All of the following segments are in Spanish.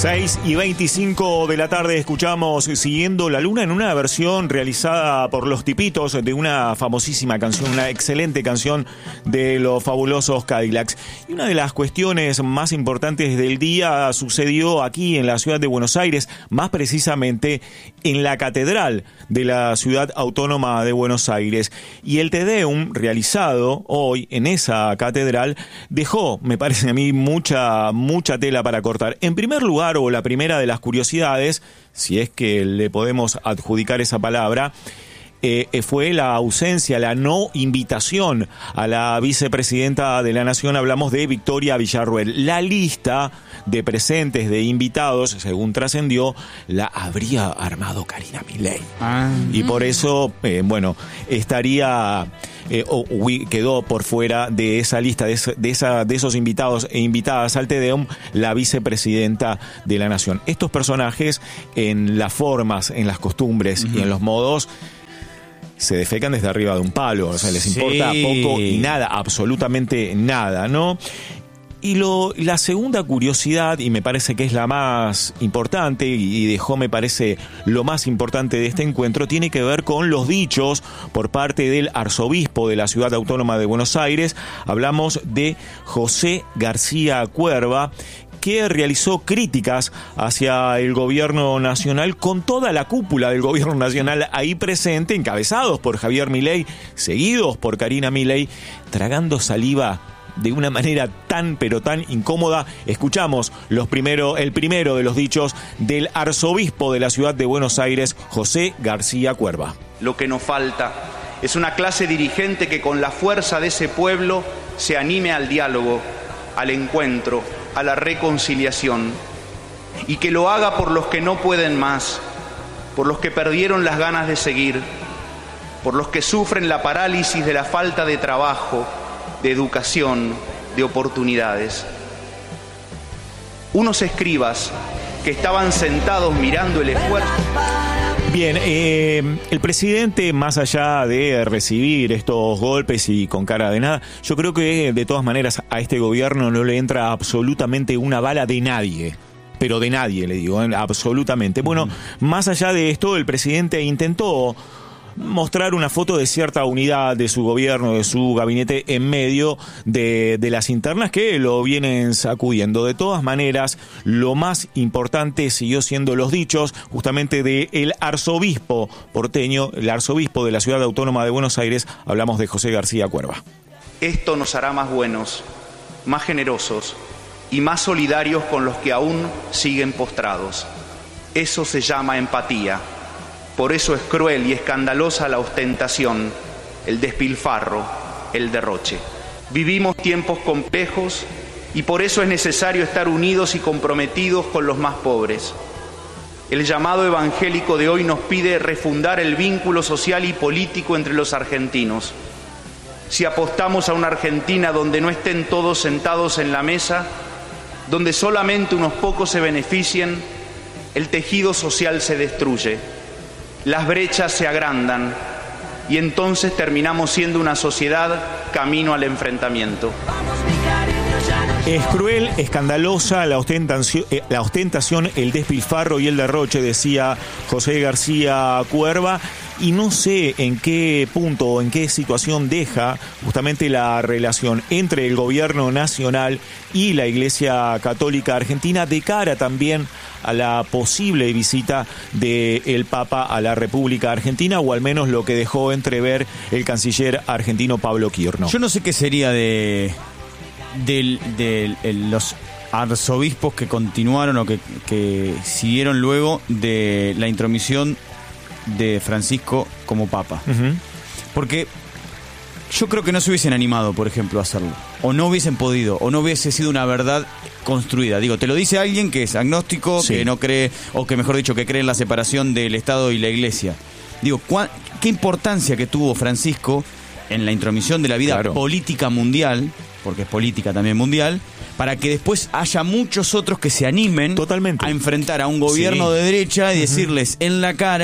6:25 de la tarde escuchamos Siguiendo la Luna en una versión realizada por Los Tipitos de una famosísima canción, una excelente canción de los fabulosos Cadillacs. Y una de las cuestiones más importantes del día sucedió aquí en la ciudad de Buenos Aires, más precisamente en la Catedral de la Ciudad Autónoma de Buenos Aires. Y el Te Deum realizado hoy en esa catedral dejó, me parece a mí, mucha tela para cortar. En primer lugar, o la primera de las curiosidades, si es que le podemos adjudicar esa palabra, fue la ausencia, la no invitación a la vicepresidenta de la Nación. Hablamos de Victoria Villarruel. La lista de presentes, de invitados, según trascendió, la habría armado Karina Milei. Y por eso, estaría quedó por fuera de esa lista, de esos invitados e invitadas al Te Deum, la vicepresidenta de la Nación. Estos personajes, en las formas, en las costumbres y en los modos, se defecan desde arriba de un palo, o sea, les importa poco y nada, absolutamente nada, ¿no? Y la segunda curiosidad, y me parece que es la más importante, y dejó, me parece, lo más importante de este encuentro, tiene que ver con los dichos por parte del arzobispo de la Ciudad Autónoma de Buenos Aires. Hablamos de José García Cuerva, que realizó críticas hacia el gobierno nacional, con toda la cúpula del gobierno nacional ahí presente, encabezados por Javier Milei, seguidos por Karina Milei, tragando saliva de una manera tan incómoda. Escuchamos el primero de los dichos del arzobispo de la ciudad de Buenos Aires, José García Cuerva. Lo que nos falta es una clase dirigente que con la fuerza de ese pueblo se anime al diálogo, al encuentro, a la reconciliación, y que lo haga por los que no pueden más, por los que perdieron las ganas de seguir, por los que sufren la parálisis de la falta de trabajo, de educación, de oportunidades. Unos escribas que estaban sentados mirando el esfuerzo. Bien, el presidente, más allá de recibir estos golpes y con cara de nada, yo creo que de todas maneras a este gobierno no le entra absolutamente una bala de nadie. Pero de nadie, le digo, absolutamente. Bueno, más allá de esto, el presidente intentó mostrar una foto de cierta unidad de su gobierno, de su gabinete, en medio de las internas que lo vienen sacudiendo. De todas maneras, lo más importante siguió siendo los dichos justamente del arzobispo porteño, el arzobispo de la Ciudad Autónoma de Buenos Aires. Hablamos de José García Cuerva. Esto nos hará más buenos, más generosos y más solidarios con los que aún siguen postrados. Eso se llama empatía. Por eso es cruel y escandalosa la ostentación, el despilfarro, el derroche. Vivimos tiempos complejos y por eso es necesario estar unidos y comprometidos con los más pobres. El llamado evangélico de hoy nos pide refundar el vínculo social y político entre los argentinos. Si apostamos a una Argentina donde no estén todos sentados en la mesa, donde solamente unos pocos se beneficien, el tejido social se destruye. Las brechas se agrandan y entonces terminamos siendo una sociedad camino al enfrentamiento. Es cruel, escandalosa la ostentación, el despilfarro y el derroche, decía José García Cuerva, y no sé en qué punto o en qué situación deja justamente la relación entre el gobierno nacional y la Iglesia Católica Argentina de cara también a la posible visita del Papa a la República Argentina, o al menos lo que dejó entrever el canciller argentino Pablo Quirno. Yo no sé qué sería de los arzobispos que continuaron o que siguieron luego de la intromisión de Francisco como Papa. Porque yo creo que no se hubiesen animado, por ejemplo, a hacerlo, o no hubiesen podido, o no hubiese sido una verdad construida. Digo, te lo dice alguien que es agnóstico, sí, que no cree, o que mejor dicho, que cree en la separación del Estado y la Iglesia. Digo, ¿qué importancia que tuvo Francisco en la intromisión de la vida política mundial, porque es política también mundial, para que después haya muchos otros que se animen a enfrentar a un gobierno de derecha y decirles en la cara: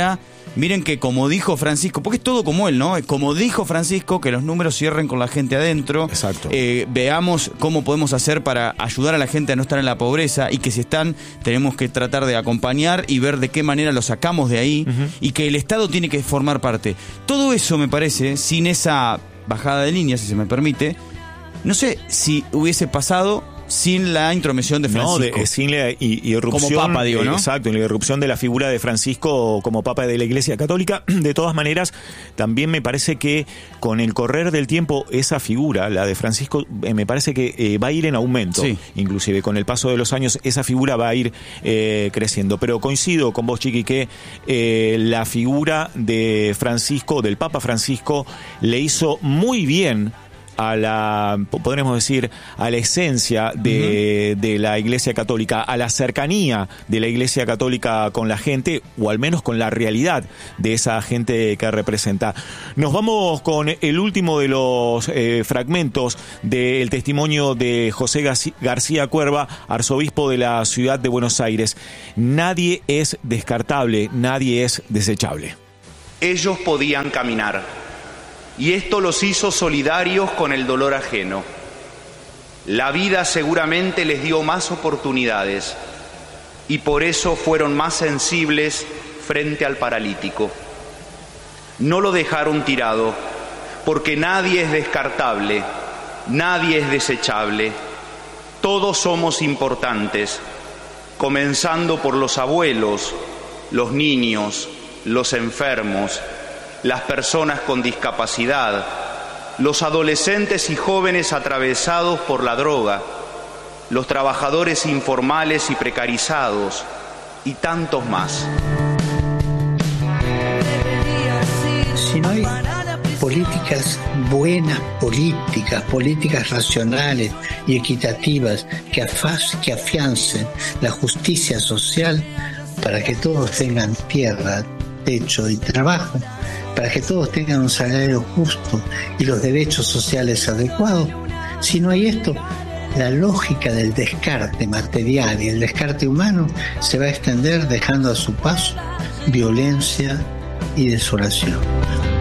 miren que como dijo Francisco, porque es todo como él, ¿no? Como dijo Francisco, que los números cierren con la gente adentro. Exacto. Veamos cómo podemos hacer para ayudar a la gente a no estar en la pobreza, y que si están, tenemos que tratar de acompañar y ver de qué manera lo sacamos de ahí, y que el Estado tiene que formar parte. Todo eso, me parece, sin esa bajada de línea, si se me permite, no sé si hubiese pasado sin la intromisión de Francisco. No, sin la irrupción. Como papa, digo, ¿no? Exacto, la irrupción de la figura de Francisco como papa de la Iglesia Católica. De todas maneras, también me parece que con el correr del tiempo, esa figura, la de Francisco, me parece que va a ir en aumento. Sí. Inclusive con el paso de los años, esa figura va a ir creciendo. Pero coincido con vos, Chiqui, que la figura de Francisco, del Papa Francisco, le hizo muy bien a la, podremos decir, a la esencia de la Iglesia Católica, a la cercanía de la Iglesia Católica con la gente, o al menos con la realidad de esa gente que representa. Nos vamos con el último de los fragmentos del testimonio de José García Cuerva, arzobispo de la ciudad de Buenos Aires. Nadie es descartable, nadie es desechable. Ellos podían caminar, y esto los hizo solidarios con el dolor ajeno. La vida seguramente les dio más oportunidades, y por eso fueron más sensibles frente al paralítico. No lo dejaron tirado, porque nadie es descartable, nadie es desechable. Todos somos importantes, comenzando por los abuelos, los niños, los enfermos, las personas con discapacidad, los adolescentes y jóvenes atravesados por la droga, los trabajadores informales y precarizados, y tantos más. Si no hay políticas buenas, políticas racionales y equitativas que afiancen la justicia social para que todos tengan tierra, techo y trabajo, para que todos tengan un salario justo y los derechos sociales adecuados. Si no hay esto, la lógica del descarte material y el descarte humano se va a extender, dejando a su paso violencia y desolación.